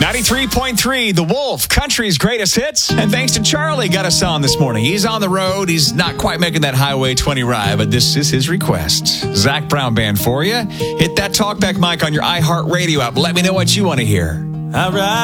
93.3, The Wolf, country's greatest hits. And thanks to Charlie, got us on this morning. He's on the road. He's not quite making that Highway 20 ride, but this is his request. Zach Brown Band for you. Hit that talkback mic on your iHeartRadio app. Let me know what you want to hear. All right.